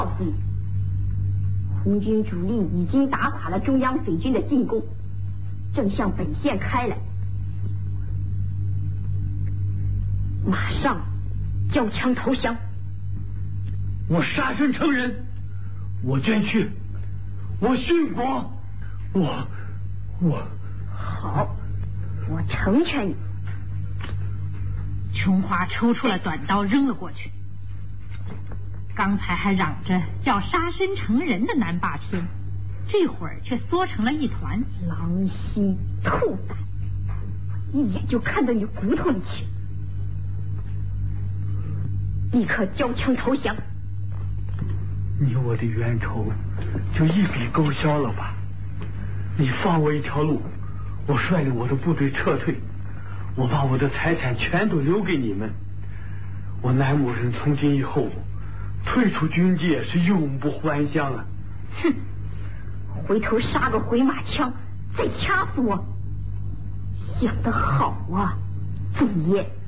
告诉你，红军主力已经打垮了中央匪军的进攻，正向本线开来，马上交枪投降。 我杀身成仁，我捐躯，我殉国，我好，我成全你。 琼花抽出了短刀扔了过去。刚才还嚷着叫杀身成仁的南霸天，这会儿却缩成了一团。 狼心兔胆，一眼就看到你骨头里去，立刻交枪投降。 你我的冤仇就一笔勾销了吧？你放我一条路，我率领我的部队撤退，我把我的财产全都留给你们。我南某人从今以后退出军界是永不还乡啊！ 哼，回头杀个回马枪，再掐死我，想得好啊，祖爷！